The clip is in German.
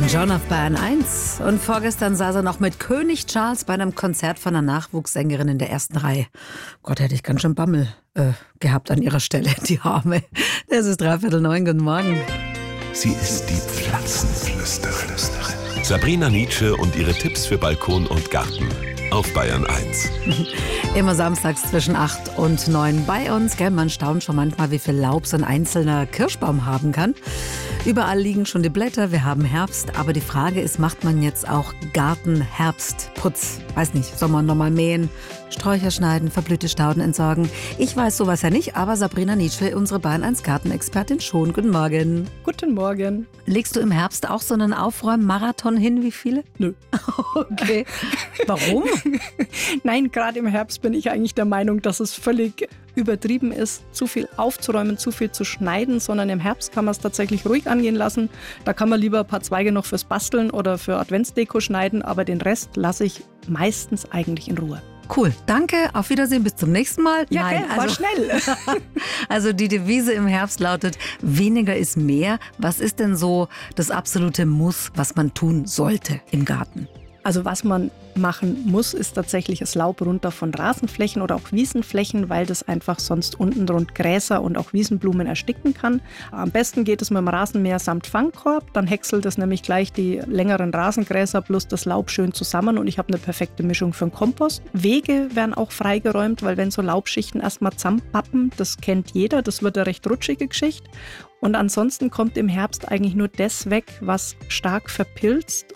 John auf Bayern 1. Und vorgestern saß er noch mit König Charles bei einem Konzert von einer Nachwuchssängerin in der ersten Reihe. Gott, hätte ich ganz schön Bammel gehabt an ihrer Stelle, die Arme. Es ist 8:45, guten Morgen. Sie ist die Pflanzenflüsterin. Sabrina Nitzsche und ihre Tipps für Balkon und Garten auf Bayern 1. Immer samstags zwischen 8 und 9 bei uns. Gell? Man staunt schon manchmal, wie viel Laub so ein einzelner Kirschbaum haben kann. Überall liegen schon die Blätter, wir haben Herbst. Aber die Frage ist, macht man jetzt auch Garten-Herbstputz? Weiß nicht, soll man nochmal mähen, Sträucher schneiden, verblühte Stauden entsorgen? Ich weiß sowas ja nicht, aber Sabrina Nitzsche, unsere Bayern 1 Gartenexpertin, schon. Guten Morgen. Guten Morgen. Legst du im Herbst auch so einen Aufräummarathon hin? Wie viele? Nö. Okay. Warum? Nein, gerade im Herbst bin ich eigentlich der Meinung, dass es völlig übertrieben ist, zu viel aufzuräumen, zu viel zu schneiden, sondern im Herbst kann man es tatsächlich ruhig angehen lassen. Da kann man lieber ein paar Zweige noch fürs Basteln oder für Adventsdeko schneiden, aber den Rest lasse ich meistens eigentlich in Ruhe. Cool, danke, auf Wiedersehen, bis zum nächsten Mal. Ja, nein, war schnell. Also die Devise im Herbst lautet, weniger ist mehr. Was ist denn so das absolute Muss, was man tun sollte im Garten? Also was man machen muss, ist tatsächlich das Laub runter von Rasenflächen oder auch Wiesenflächen, weil das einfach sonst unten rund Gräser und auch Wiesenblumen ersticken kann. Am besten geht es mit dem Rasenmäher samt Fangkorb, dann häckselt es nämlich gleich die längeren Rasengräser plus das Laub schön zusammen und ich habe eine perfekte Mischung für den Kompost. Wege werden auch freigeräumt, weil wenn so Laubschichten erstmal zusammenpappen, das kennt jeder, das wird eine recht rutschige Geschichte. Und ansonsten kommt im Herbst eigentlich nur das weg, was stark verpilzt